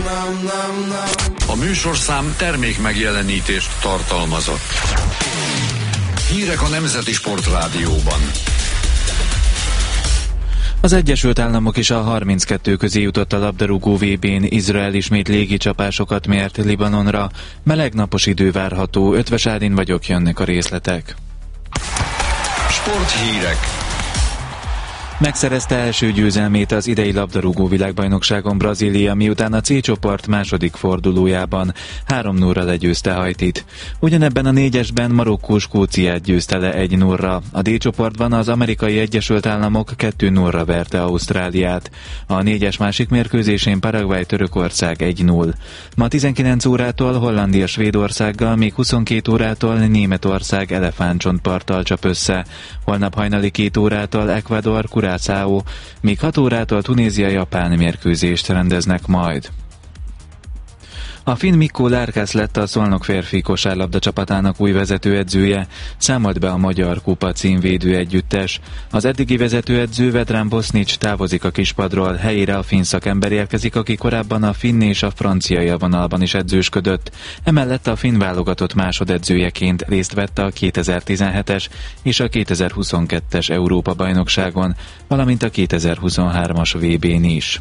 A műsorszám termék megjelenítést tartalmazott. Hírek a Nemzeti Sportrádióban. Az Egyesült Államok is a 32 közé jutott a labdarúgó VB-n, Izrael ismét légicsapásokat mért Libanonra, meleg napos idő várható, Ötvös Ádin vagyok, jönnek a részletek. Sporthírek. Megszerezte első győzelmét az idei labdarúgó világbajnokságon Brazília, miután a C csoport második fordulójában 3-0-ra legyőzte Haitit. Ugyanebben a négyesben Marokkó Skóciát győzte le 1-0-ra. A D csoportban az Amerikai Egyesült Államok 2-0-ra verte Ausztráliát. A négyes másik mérkőzésén Paraguay Törökország 1-0. Ma 19 órától Hollandia Svédországgal, még 22 órától Németország elefántcsontparttal csap össze. Holnap hajnali 2 órától Ecuador Curaçao, míg 6 órától Tunézia-Japán mérkőzést rendeznek majd. A finn Mikko Lárkász lett a Szolnok férfi kosárlabda csapatának új vezetőedzője, számolt be a Magyar Kupa címvédő együttes. Az eddigi vezetőedző Vedran Bosnic távozik a kispadról, helyére a finn szakember érkezik, aki korábban a finn és a francia élvonalban is edzősködött. Emellett a finn válogatott másodedzőjeként részt vett a 2017-es és a 2022-es Európa-bajnokságon, valamint a 2023-as VB-n is.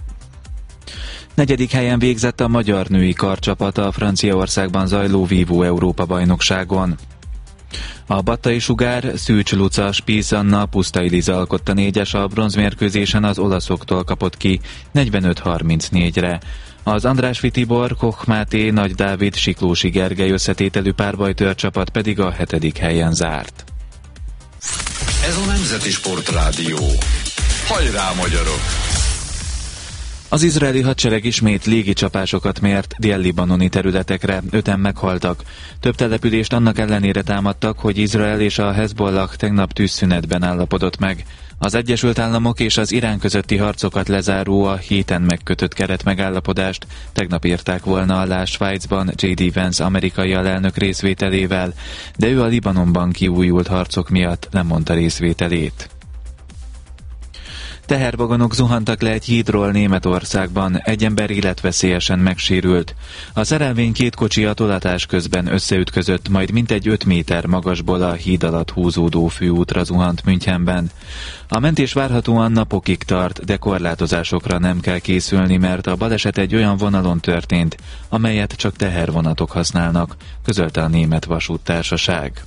4. helyen végzett a magyar női karcsapata a Franciaországban zajló Vívó Európa-bajnokságon. A Battai Sugár, Szűcs Luca, Spies Anna, Pusztai Liza alkotta négyes, a bronzmérkőzésen az olaszoktól kapott ki 45-34-re. Az Andrásfi Tibor, Koch Máté, Nagy Dávid, Siklósi Gergely összetételű párbajtőr csapat pedig a 7. helyen zárt. Ez a Nemzeti Sportrádió. Hajrá, magyarok! Az izraeli hadsereg ismét légicsapásokat mért dél-libanoni területekre, 5-en meghaltak. Több települést annak ellenére támadtak, hogy Izrael és a Hezbollah tegnap tűzszünetben állapodott meg. Az Egyesült Államok és az Irán közötti harcokat lezáró a héten megkötött keretmegállapodást tegnap írták volna alá Svájcban J.D. Vance amerikai alelnök részvételével, de ő a Libanonban kiújult harcok miatt lemondta részvételét. Tehervagonok zuhantak le egy hídról Németországban, egy ember életveszélyesen megsérült. A szerelvény 2 kocsi a tolatás közben összeütközött, majd mintegy 5 méter magasból a híd alatt húzódó főútra zuhant Münchenben. A mentés várhatóan napokig tart, de korlátozásokra nem kell készülni, mert a baleset egy olyan vonalon történt, amelyet csak tehervonatok használnak, közölte a Német Vasúttársaság.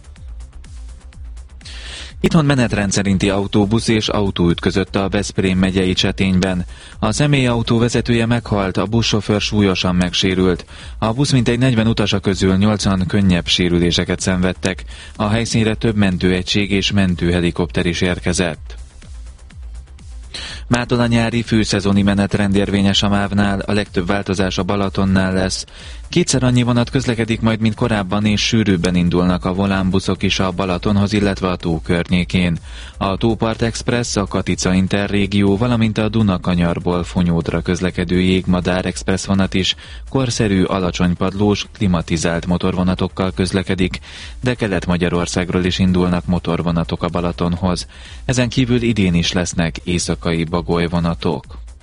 Itthon menetrend szerinti autóbusz és autó ütközött a Veszprém megyei Csetényben. A személyautó vezetője meghalt, a buszsofőr súlyosan megsérült. A busz mintegy 40 utasa közül 80 könnyebb sérüléseket szenvedtek. A helyszínre több mentőegység és mentőhelikopter is érkezett. Mától a nyári főszezoni menetrend érvényes a MÁV-nál, a legtöbb változás a Balatonnál lesz. 2-szer annyi vonat közlekedik majd, mint korábban, és sűrűbben indulnak a volánbuszok is a Balatonhoz, illetve a tó környékén. A Tópart Express, a Katica Interrégió, valamint a Dunakanyarból Fonyódra közlekedő Jégmadár Express vonat is korszerű, alacsonypadlós, klimatizált motorvonatokkal közlekedik, de Kelet-Magyarországról is indulnak motorvonatok a Balatonhoz. Ezen kívül idén is lesznek éjszakai bagolyvonatok.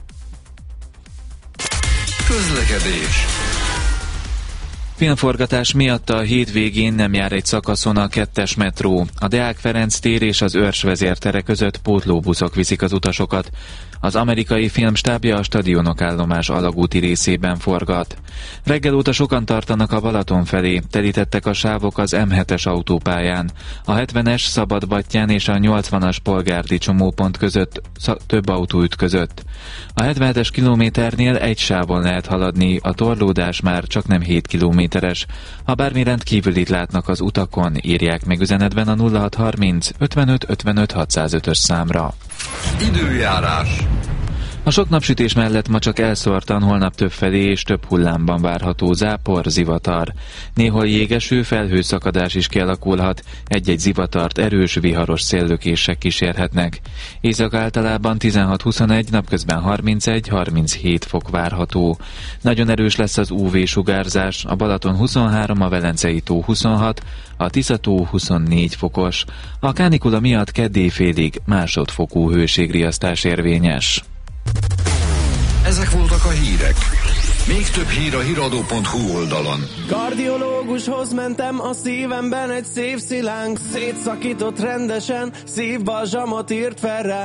Közlekedés. Filmforgatás miatt a hétvégén nem jár egy szakaszon a 2-es metró. A Deák Ferenc tér és az Őrs vezértere között pótlóbuszok viszik az utasokat. Az amerikai filmstábja a Stadionok állomás alagúti részében forgat. Reggel óta sokan tartanak a Balaton felé, telítettek a sávok az M7-es autópályán. A 70-es Szabadbattyán és a 80-as Polgárdi csomópont között több autó ütközött. A 77-es kilométernél egy sávon lehet haladni, a torlódás már csak nem 7 kilométeres. Ha bármi rendkívülit látnak az utakon, írják meg üzenetben a 0630 55 55 605-ös számra. Időjárás. A sok napsütés mellett ma csak elszórtan, holnap többfelé és több hullámban várható zápor, zivatar. Néhol jégeső, felhőszakadás is kialakulhat, egy-egy zivatart erős, viharos széllökések kísérhetnek. Éjszak általában 16-21, napközben 31-37 fok várható. Nagyon erős lesz az UV-sugárzás, a Balaton 23, a Velencei tó 26, a Tisza-tó 24 fokos. A kánikula miatt kedd éjfélig másodfokú hőségriasztás érvényes. Ezek voltak a hírek. Még több hír a hiradó.hu oldalon. Kardiológushoz mentem, a szívemben egy szívszilánk szétszakított rendesen, szívbalzsamot írt fel rá.